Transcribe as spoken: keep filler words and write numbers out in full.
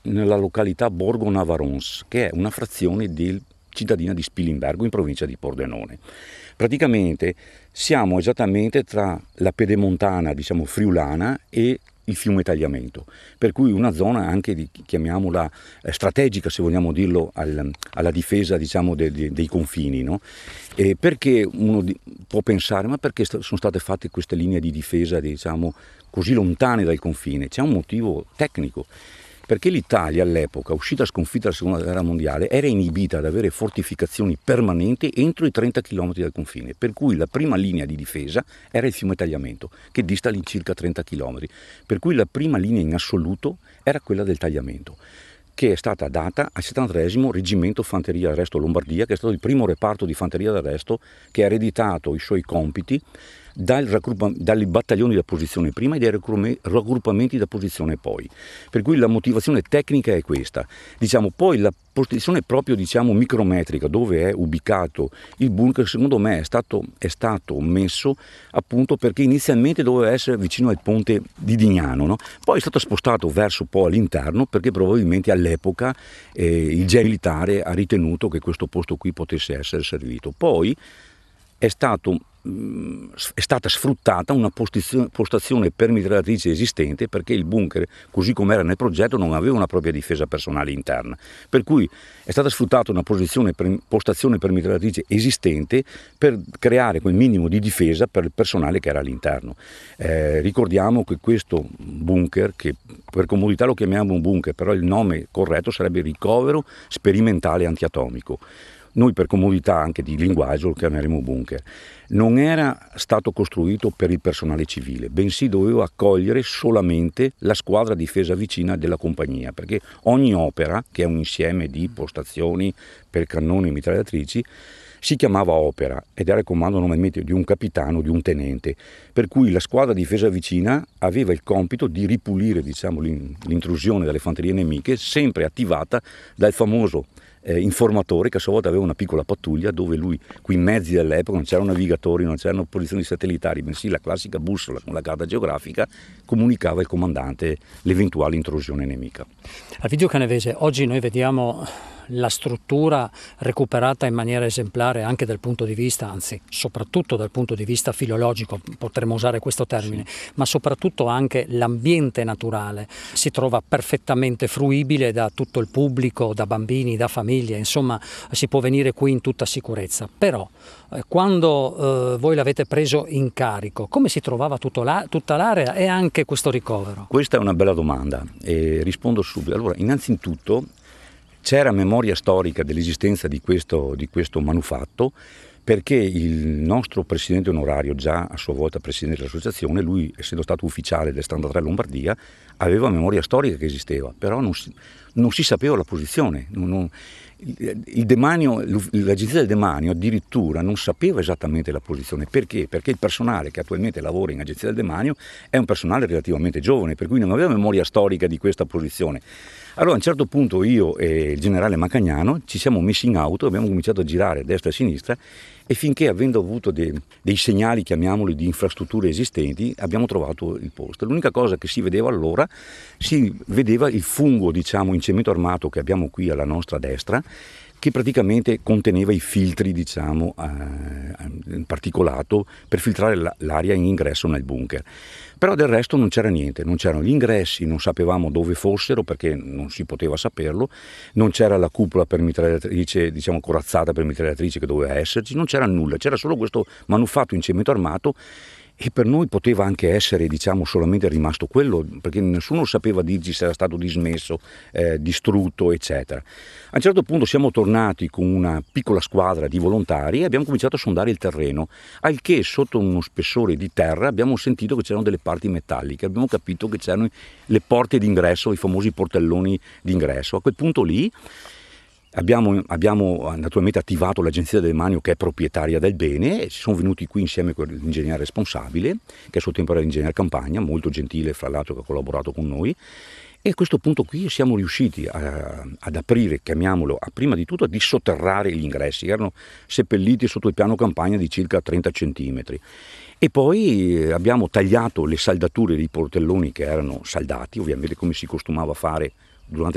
nella località Borgo Navarons, che è una frazione del cittadina di Spilimbergo in provincia di Pordenone. Praticamente siamo esattamente tra la pedemontana, diciamo friulana, e il fiume Tagliamento, per cui una zona anche di, chiamiamola eh, strategica, se vogliamo dirlo, al, alla difesa, diciamo, de, de, dei confini, no? E perché uno di, può pensare, ma perché st- sono state fatte queste linee di difesa, diciamo, così lontane dal confine? C'è un motivo tecnico. Perché l'Italia all'epoca, uscita sconfitta dalla seconda guerra mondiale, era inibita ad avere fortificazioni permanenti entro i trenta chilometri dal confine, per cui la prima linea di difesa era il fiume Tagliamento, che dista lì circa trenta chilometri, per cui la prima linea in assoluto era quella del Tagliamento, che è stata data al settantesimo Reggimento Fanteria d'Arresto Lombardia, che è stato il primo reparto di fanteria d'arresto che ha ereditato i suoi compiti dal raggruppa, dalle battaglioni da posizione prima e dai raggruppamenti da posizione poi. Per cui la motivazione tecnica è questa. Diciamo, poi la posizione proprio, diciamo, micrometrica dove è ubicato il bunker, secondo me è stato, è stato messo appunto perché inizialmente doveva essere vicino al ponte di Dignano, no? Poi è stato spostato verso poi all'interno perché probabilmente all'epoca eh, il genio militare ha ritenuto che questo posto qui potesse essere servito. Poi è stato è stata sfruttata una postazione permitratrice esistente, perché il bunker, così come era nel progetto, non aveva una propria difesa personale interna, per cui è stata sfruttata una posizione, postazione permitratrice esistente per creare quel minimo di difesa per il personale che era all'interno. Eh, ricordiamo che questo bunker, che per comodità lo chiamiamo un bunker, però il nome corretto sarebbe ricovero sperimentale antiatomico. Noi per comodità anche di linguaggio lo chiameremo bunker. Non era stato costruito per il personale civile, bensì doveva accogliere solamente la squadra difesa vicina della compagnia, perché ogni opera, che è un insieme di postazioni per cannoni e mitragliatrici, si chiamava opera ed era il comando normalmente di un capitano o di un tenente, per cui la squadra difesa vicina aveva il compito di ripulire, diciamo, l'intrusione delle fanterie nemiche, sempre attivata dal famoso Eh, informatore, che a sua volta aveva una piccola pattuglia dove lui, quei mezzi dell'epoca, non c'erano navigatori, non c'erano posizioni satellitari, bensì la classica bussola con la carta geografica, comunicava al comandante l'eventuale intrusione nemica. Alvidio Canavese, oggi noi vediamo la struttura recuperata in maniera esemplare anche dal punto di vista, anzi soprattutto dal punto di vista filologico, potremmo usare questo termine, sì. Ma soprattutto anche l'ambiente naturale si trova perfettamente fruibile da tutto il pubblico, da bambini, da famiglie, insomma si può venire qui in tutta sicurezza. Però eh, quando eh, voi l'avete preso in carico, come si trovava tutto la, tutta l'area e anche questo ricovero? Questa è una bella domanda e rispondo subito. Allora, innanzitutto c'era memoria storica dell'esistenza di questo, di questo manufatto, perché il nostro presidente onorario, già a sua volta presidente dell'associazione, lui essendo stato ufficiale del settantatre Lombardia, aveva memoria storica che esisteva, però non si, non si sapeva la posizione. Non, non, il demanio, l'agenzia del demanio addirittura non sapeva esattamente la posizione. Perché? Perché il personale che attualmente lavora in agenzia del demanio è un personale relativamente giovane, per cui non aveva memoria storica di questa posizione. Allora a un certo punto io e il generale Macagnano ci siamo messi in auto, abbiamo cominciato a girare a destra e a sinistra e finché, avendo avuto dei, dei segnali, chiamiamoli, di infrastrutture esistenti, abbiamo trovato il posto. L'unica cosa che si vedeva allora, si vedeva il fungo, diciamo, in cemento armato che abbiamo qui alla nostra destra, che praticamente conteneva i filtri, diciamo, eh, particolato per filtrare l'aria in ingresso nel bunker. Però del resto non c'era niente, non c'erano gli ingressi, non sapevamo dove fossero perché non si poteva saperlo, non c'era la cupola per mitragliatrice, diciamo corazzata per mitragliatrice che doveva esserci, non c'era nulla, c'era solo questo manufatto in cemento armato. E per noi poteva anche essere, diciamo, solamente rimasto quello, perché nessuno sapeva dirci se era stato dismesso, eh, distrutto, eccetera. A un certo punto siamo tornati con una piccola squadra di volontari e abbiamo cominciato a sondare il terreno, al che sotto uno spessore di terra abbiamo sentito che c'erano delle parti metalliche, abbiamo capito che c'erano le porte d'ingresso, i famosi portelloni d'ingresso. A quel punto lì Abbiamo, abbiamo naturalmente attivato l'agenzia del demanio, che è proprietaria del bene, e ci sono venuti qui insieme con l'ingegnere responsabile, che a suo tempo era l'ingegnere Campagna, molto gentile fra l'altro, che ha collaborato con noi, e a questo punto qui siamo riusciti a, ad aprire, chiamiamolo, a, prima di tutto a dissotterrare gli ingressi, erano seppelliti sotto il piano campagna di circa trenta centimetri. E poi abbiamo tagliato le saldature dei portelloni che erano saldati, ovviamente come si costumava fare durante